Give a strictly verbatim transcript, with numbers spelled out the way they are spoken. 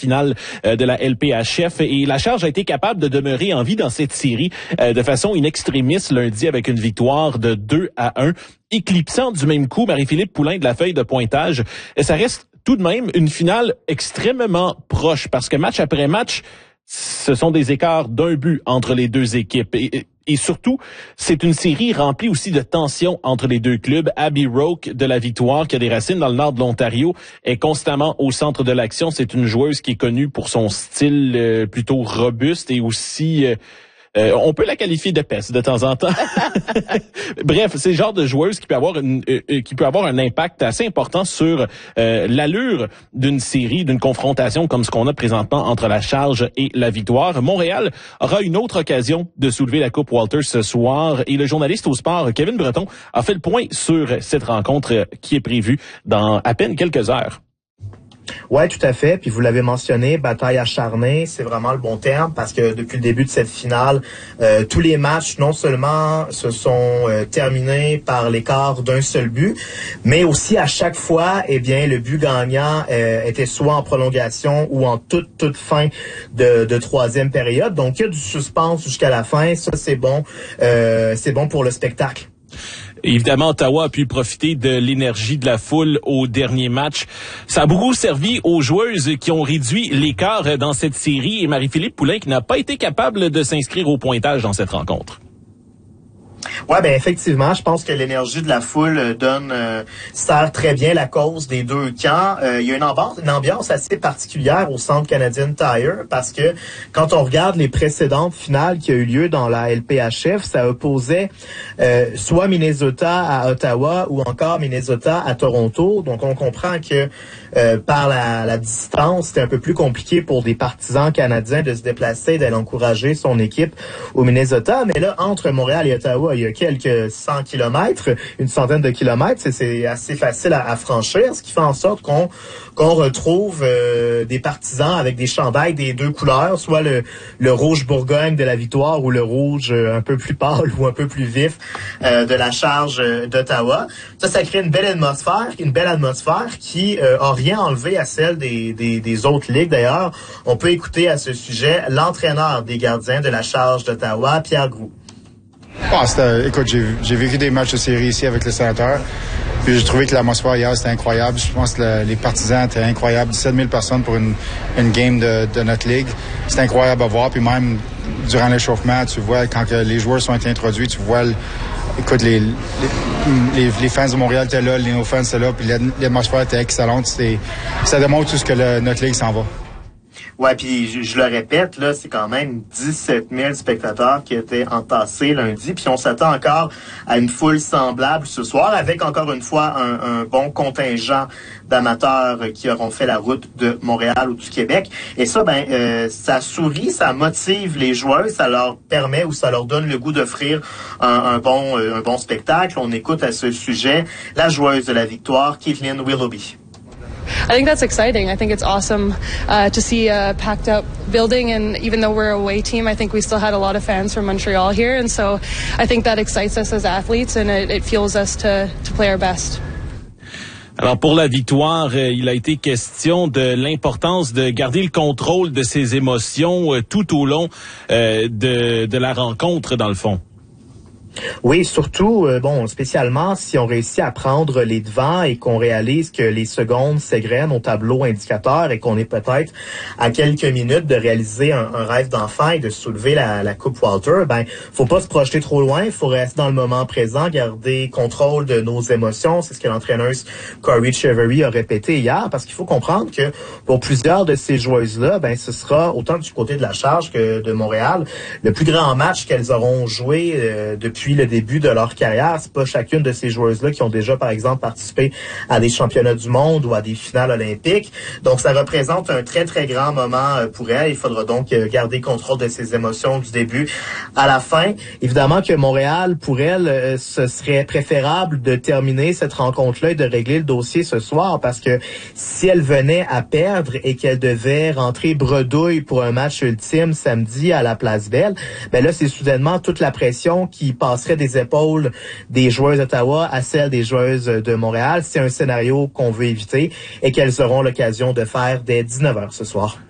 finale euh, de la L P H F. Et la Charge a été capable de demeurer en vie dans cette série euh, de façon in extremis lundi avec une victoire de deux à un, éclipsant du même coup Marie-Philippe Poulin de la feuille de pointage. Et ça reste tout de même une finale extrêmement proche parce que match après match, ce sont des écarts d'un but entre les deux équipes. Et, et surtout, c'est une série remplie aussi de tensions entre les deux clubs. Abby Roque de la Victoire, qui a des racines dans le nord de l'Ontario, est constamment au centre de l'action. C'est une joueuse qui est connue pour son style euh, plutôt robuste et aussi... Euh, Euh, on peut la qualifier de peste de temps en temps. Bref, c'est le genre de joueuse qui peut avoir une, euh, qui peut avoir un impact assez important sur euh, l'allure d'une série, d'une confrontation comme ce qu'on a présentement entre la Charge et la Victoire. Montréal aura une autre occasion de soulever la Coupe Walters ce soir et le journaliste au sport Kevin Breton a fait le point sur cette rencontre qui est prévue dans à peine quelques heures. Ouais, tout à fait. Puis vous l'avez mentionné, bataille acharnée, c'est vraiment le bon terme parce que depuis le début de cette finale, euh, tous les matchs non seulement se sont euh, terminés par l'écart d'un seul but, mais aussi à chaque fois, eh bien, le but gagnant euh, était soit en prolongation ou en toute toute fin de, de troisième période. Donc il y a du suspense jusqu'à la fin. Ça c'est bon, euh, c'est bon pour le spectacle. Évidemment, Ottawa a pu profiter de l'énergie de la foule au dernier match. Ça a beaucoup servi aux joueuses qui ont réduit l'écart dans cette série et Marie-Philippe Poulin qui n'a pas été capable de s'inscrire au pointage dans cette rencontre. Ouais, ben effectivement, je pense que l'énergie de la foule donne euh, sert très bien la cause des deux camps. Euh, il y a une ambiance, une ambiance assez particulière au Centre Canadian Tire parce que quand on regarde les précédentes finales qui ont eu lieu dans la L P H F, ça opposait euh, soit Minnesota à Ottawa ou encore Minnesota à Toronto. Donc on comprend que euh, par la, la distance, c'était un peu plus compliqué pour des partisans canadiens de se déplacer, d'aller encourager son équipe au Minnesota. Mais là, entre Montréal et Ottawa, il y a quelques cent kilomètres, une centaine de kilomètres, c'est, c'est assez facile à, à franchir, ce qui fait en sorte qu'on qu'on retrouve euh, des partisans avec des chandails des deux couleurs, soit le, le rouge Bourgogne de la Victoire ou le rouge euh, un peu plus pâle ou un peu plus vif euh, de la Charge euh, d'Ottawa. Ça, ça crée une belle atmosphère, une belle atmosphère qui euh, a rien enlevé à celle des, des, des autres ligues. D'ailleurs, on peut écouter à ce sujet l'entraîneur des gardiens de la Charge d'Ottawa, Pierre Groulx. Ah, c'était, écoute, j'ai, j'ai vécu des matchs de série ici avec les Sénateurs. Puis j'ai trouvé que l'atmosphère hier, c'était incroyable. Je pense que le, les partisans étaient incroyables. dix-sept mille personnes pour une, une game de, de notre ligue. C'était incroyable à voir. Puis même durant l'échauffement, tu vois, quand que les joueurs sont introduits, tu vois, le, écoute, les, les, les, les fans de Montréal étaient là, les nos fans étaient là, puis l'atmosphère était excellente. C'était, ça démontre tout ce que le, notre ligue s'en va. Ouais, puis je, je le répète, là, c'est quand même dix-sept mille spectateurs qui étaient entassés lundi, puis on s'attend encore à une foule semblable ce soir, avec encore une fois un, un bon contingent d'amateurs qui auront fait la route de Montréal ou du Québec. Et ça, ben, euh, ça sourit, ça motive les joueurs, ça leur permet ou ça leur donne le goût d'offrir un, un bon, euh, un bon spectacle. On écoute à ce sujet la joueuse de la Victoire, Caitlin Willoughby. I think that's exciting. I think it's awesome uh, to see a packed up building, and even though we're a away team, I think we still had a lot of fans from Montreal here, and so I think that excites us as athletes, and it, it fuels us to, to play our best. Alors pour la Victoire, euh, il a été question de l'importance de garder le contrôle de ses émotions euh, tout au long euh, de, de la rencontre, dans le fond. Oui, surtout, euh, bon, spécialement si on réussit à prendre les devants et qu'on réalise que les secondes s'égrènent au tableau indicateur et qu'on est peut-être à quelques minutes de réaliser un, un rêve d'enfant et de soulever la, la Coupe Walter, ben, faut pas se projeter trop loin, il faut rester dans le moment présent, garder contrôle de nos émotions. C'est ce que l'entraîneuse Corey Chevery a répété hier, parce qu'il faut comprendre que pour plusieurs de ces joueuses-là, ben, ce sera autant du côté de la Charge que de Montréal, le plus grand match qu'elles auront joué euh, depuis Depuis le début de leur carrière. C'est pas chacune de ces joueuses-là qui ont déjà, par exemple, participé à des championnats du monde ou à des finales olympiques. Donc, ça représente un très, très grand moment pour elles. Il faudra donc garder contrôle de ses émotions du début à la fin. Évidemment que Montréal, pour elle, ce serait préférable de terminer cette rencontre-là et de régler le dossier ce soir, parce que si elle venait à perdre et qu'elle devait rentrer bredouille pour un match ultime samedi à la Place Belle, ben là, c'est soudainement toute la pression qui passe passerait des épaules des joueuses d'Ottawa à celles des joueuses de Montréal. C'est un scénario qu'on veut éviter et qu'elles auront l'occasion de faire dès dix-neuf heures ce soir.